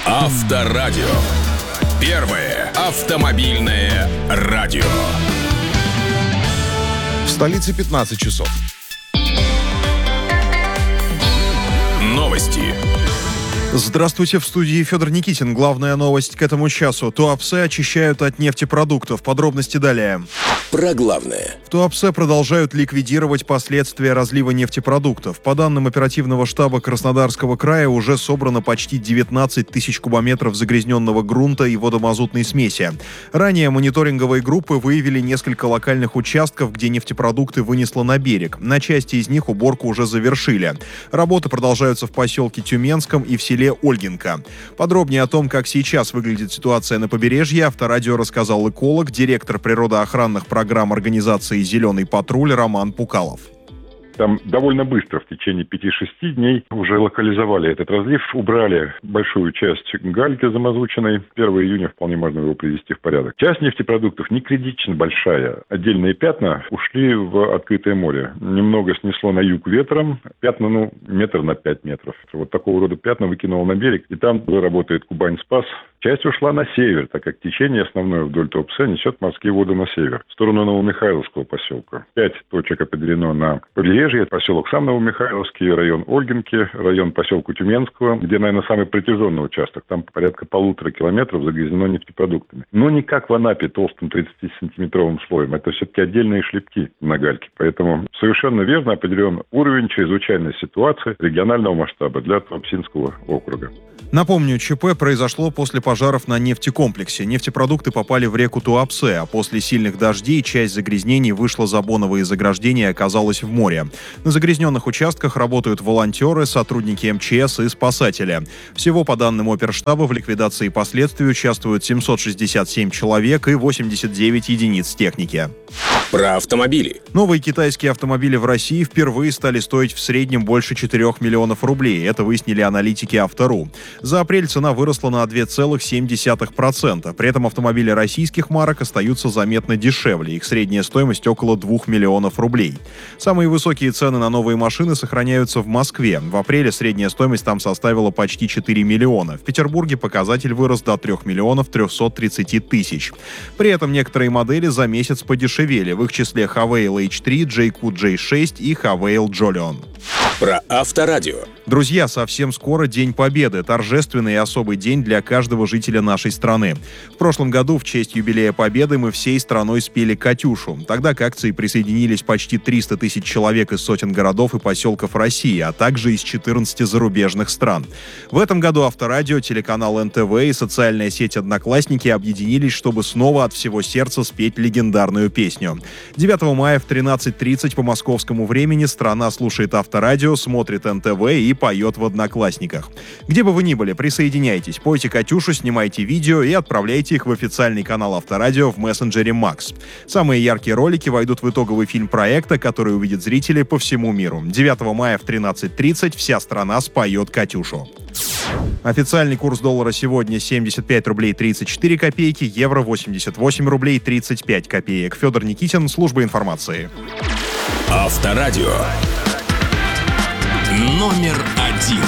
Авторадио. Первое автомобильное радио. В столице 15 часов. Новости. Здравствуйте, в студии Федор Никитин. Главная новость к этому часу. Туапсе очищают от нефтепродуктов. Подробности далее. Про главное. В Туапсе продолжают ликвидировать последствия разлива нефтепродуктов. По данным оперативного штаба Краснодарского края, уже собрано почти 19 тысяч кубометров загрязненного грунта и водомазутной смеси. Ранее мониторинговые группы выявили несколько локальных участков, где нефтепродукты вынесло на берег. На части из них уборку уже завершили. Работы продолжаются в поселке Тюменском и в селе Ольгинка. Подробнее о том, как сейчас выглядит ситуация на побережье, Авторадио рассказал эколог, директор природоохранных программ организации «Зеленый патруль» Роман Пукалов. Там довольно быстро, в течение 5-6 дней, уже локализовали этот разлив, убрали большую часть гальки замазученной. 1 июня вполне можно его привести в порядок. Часть нефтепродуктов не критично большая. Отдельные пятна ушли в открытое море. Немного снесло на юг ветром. Пятна, метр на 5 метров. Вот такого рода пятна выкинуло на берег. И там уже работает Кубань-Спас. Часть ушла на север, так как течение основное вдоль Туапсе несет морские воды на север, в сторону Новомихайловского поселка. 5 точек определено на побережье. Поселок сам Новомихайловский, район Ольгинки, район поселка Тюменского, где, наверное, самый протяженный участок. Там порядка 1,5 километров загрязнено нефтепродуктами. Но не как в Анапе толстым 30-сантиметровым слоем. Это все-таки отдельные шлепки на гальке. Поэтому совершенно верно определен уровень чрезвычайной ситуации регионального масштаба для Туапсинского округа. Напомню, ЧП произошло после пожаров на нефтекомплексе. Нефтепродукты попали в реку Туапсе, а после сильных дождей часть загрязнений вышла за боновые заграждения и оказалась в море. На загрязненных участках работают волонтеры, сотрудники МЧС и спасатели. Всего, по данным оперштаба, в ликвидации последствий участвуют 767 человек и 89 единиц техники. Про автомобили. Новые китайские автомобили в России впервые стали стоить в среднем больше 4 миллионов рублей. Это выяснили аналитики Авто.ру. За апрель цена выросла на 2,7%. При этом автомобили российских марок остаются заметно дешевле. Их средняя стоимость около 2 миллионов рублей. Самые высокие цены на новые машины сохраняются в Москве. В апреле средняя стоимость там составила почти 4 миллиона. В Петербурге показатель вырос до 3 миллионов 330 тысяч. При этом некоторые модели за месяц подешевели. В их числе Havail H3, J-Q J6 и Havail Jolion. Про Авторадио. Друзья, совсем скоро День Победы. Торжественный и особый день для каждого жителя нашей страны. В прошлом году в честь юбилея Победы мы всей страной спели «Катюшу». Тогда к акции присоединились почти 300 тысяч человек из сотен городов и поселков России, а также из 14 зарубежных стран. В этом году Авторадио, телеканал НТВ и социальная сеть «Одноклассники» объединились, чтобы снова от всего сердца спеть легендарную песню. 9 мая в 13:30 по московскому времени страна слушает Авторадио, смотрит НТВ и поет в «Одноклассниках». Где бы вы ни были, присоединяйтесь, пойте «Катюшу», снимайте видео и отправляйте их в официальный канал Авторадио в мессенджере Макс. Самые яркие ролики войдут в итоговый фильм проекта, который увидят зрители по всему миру. 9 мая в 13:30 вся страна споет «Катюшу». Официальный курс доллара сегодня 75 рублей 34 копейки, евро 88 рублей 35 копеек. Федор Никитин, служба информации. Авторадио. Номер 1.